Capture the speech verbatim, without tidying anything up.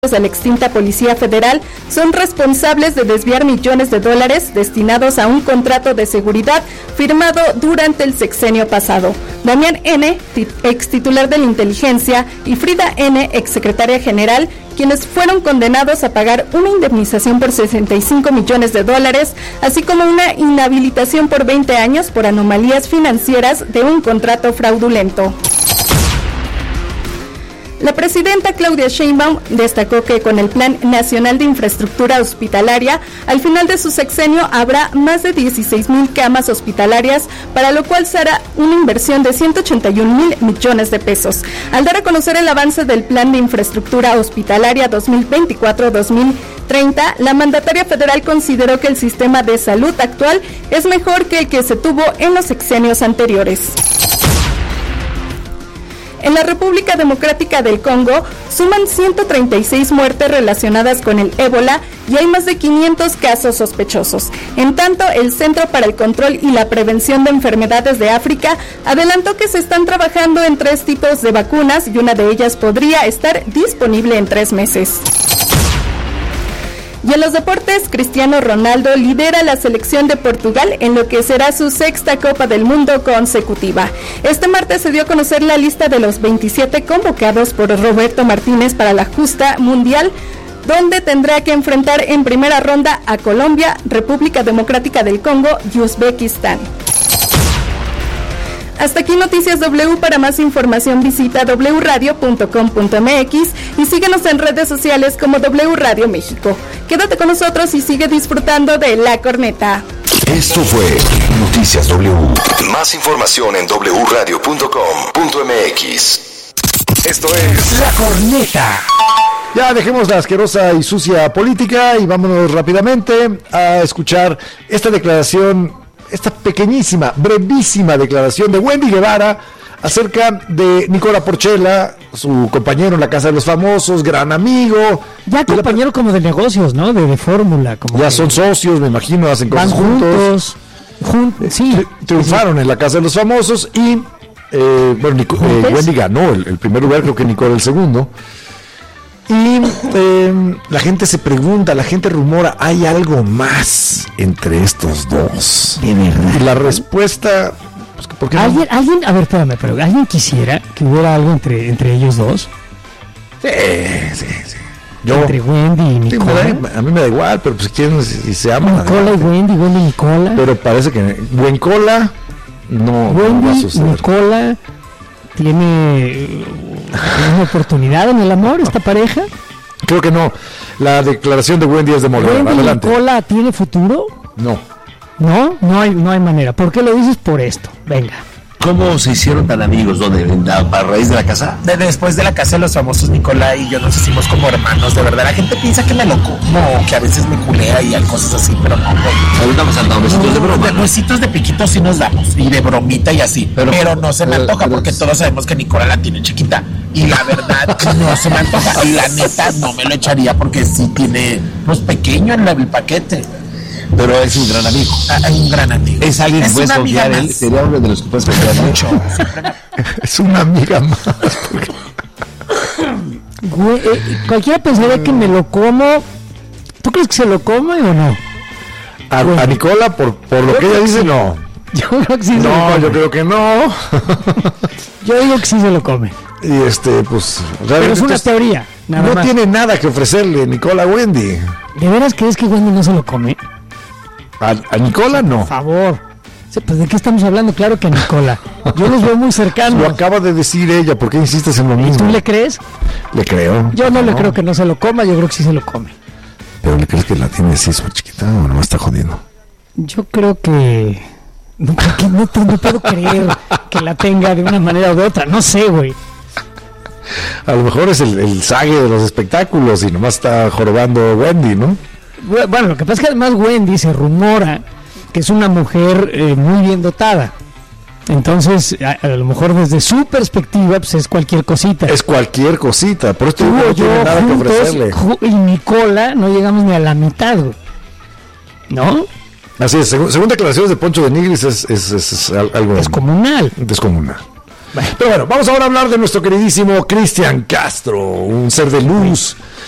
de la extinta Policía Federal son responsables de desviar millones de dólares destinados a un contrato de seguridad firmado durante el sexenio pasado. Damián N., ex titular de la Inteligencia, y Frida N., ex secretaria general, quienes fueron condenados a pagar una indemnización por sesenta y cinco millones de dólares, así como una inhabilitación por veinte años por anomalías financieras de un contrato fraudulento. La presidenta Claudia Sheinbaum destacó que con el Plan Nacional de Infraestructura Hospitalaria, al final de su sexenio habrá más de dieciséis mil camas hospitalarias, para lo cual se hará una inversión de ciento ochenta y un mil millones de pesos. Al dar a conocer el avance del Plan de Infraestructura Hospitalaria dos mil veinticuatro a dos mil treinta, la mandataria federal consideró que el sistema de salud actual es mejor que el que se tuvo en los sexenios anteriores. En la República Democrática del Congo suman ciento treinta y seis muertes relacionadas con el ébola y hay más de quinientos casos sospechosos. En tanto, el Centro para el Control y la Prevención de Enfermedades de África adelantó que se están trabajando en tres tipos de vacunas y una de ellas podría estar disponible en tres meses. Y en los deportes, Cristiano Ronaldo lidera la selección de Portugal en lo que será su sexta Copa del Mundo consecutiva. Este martes se dio a conocer la lista de los veintisiete convocados por Roberto Martínez para la justa mundial, donde tendrá que enfrentar en primera ronda a Colombia, República Democrática del Congo y Uzbekistán. Hasta aquí Noticias W. Para más información visita doble u radio punto com punto m x y síguenos en redes sociales como W Radio México. Quédate con nosotros y sigue disfrutando de La Corneta. Esto fue Noticias W. Más información en doble u radio punto com punto m x. Esto es La Corneta. Ya dejemos la asquerosa y sucia política y vámonos rápidamente a escuchar esta declaración, esta pequeñísima, brevísima declaración de Wendy Guevara acerca de Nicola Porchela, su compañero en la Casa de los Famosos, gran amigo. Ya compañero la... como de negocios, ¿no? De, de fórmula. Como ya que... son socios, me imagino, hacen cosas van juntos. juntos. Sí. Tri- triunfaron sí. en la Casa de los Famosos y, eh, bueno, Nico, eh, Wendy ganó el, el primer lugar, creo que Nicola el segundo. Y eh, la gente se pregunta, la gente rumora, ¿hay algo más entre estos dos? De verdad. Y la respuesta, pues, ¿por qué no? ¿Alguien, alguien, a ver, espérame, pero ¿alguien quisiera que hubiera algo entre, entre ellos dos? Sí, sí, sí. Yo, entre Wendy y Nicola. Sí, da, a mí me da igual, pero pues quieren, si se aman. Nicola y Wendy, Wendy y Nicola. Pero parece que Wencola no, Wendy, no va a suceder. Nicola tiene una oportunidad en el amor, esta pareja. Creo que no. La declaración de Wendy es de morir. ¿Wendy Adelante. Nicola tiene futuro? No. ¿No? No hay, no hay manera. ¿Por qué lo dices? Por esto. Venga. ¿Cómo se hicieron tan amigos? ¿Dónde? ¿A raíz de la casa? De después de la Casa de los Famosos, Nicola y yo nos hicimos como hermanos, de verdad. La gente piensa que me lo como, que a veces me culea y hay cosas así, pero no, güey. Ahorita nos han dado besitos no, de broma. De besitos de piquitos sí nos damos, y de bromita y así, pero, pero no se me pero, antoja pero, porque todos sabemos que Nicola la tiene chiquita. Y la verdad, no se me antoja. Y la neta, no me lo echaría porque sí tiene, pues, pequeño en el paquete. Pero es un gran amigo. Ah, es un gran amigo. Es alguien que es puedes confiar en él. Sería uno de los que puedes confiar mucho. Es una amiga más. Güey, eh, cualquiera pensaría que me lo como. ¿Tú crees que se lo come o no? A, a Nicola, por, por lo que ella dice, no. Yo creo que sí se no, lo come. yo creo que no. Yo digo que sí se lo come. Y este, pues. Pero es una teoría. Nada no más. tiene nada que ofrecerle Nicola a Wendy. ¿De veras crees que Wendy no se lo come? A, a Nicola no. Por favor. Pues ¿de qué estamos hablando? Claro que a Nicola. Yo los veo muy cercanos. Lo acaba de decir ella, ¿por qué insistes en lo ¿Y mismo? tú le crees? Le creo. Yo no, no le creo que no se lo coma, yo creo que sí se lo come. ¿Pero le crees que la tiene así su chiquita o no me está jodiendo? Yo creo que... No, que no, no puedo creer que la tenga de una manera o de otra. No sé, güey. A lo mejor es el, el sague de los espectáculos y nomás está jorobando Wendy, ¿no? Bueno, lo que pasa es que además Wendy se rumora que es una mujer eh, muy bien dotada. Entonces, a, a lo mejor desde su perspectiva, pues es cualquier cosita. Es cualquier cosita, por esto Tú no o tiene yo nada juntos, que ofrecerle. Ju- y Nicola no llegamos ni a la mitad, güey. ¿No? Así es, según, según declaraciones de Poncho de Nigris, es, es, es, es algo descomunal. descomunal. Pero bueno, vamos ahora a hablar de nuestro queridísimo Cristian Castro, un ser de luz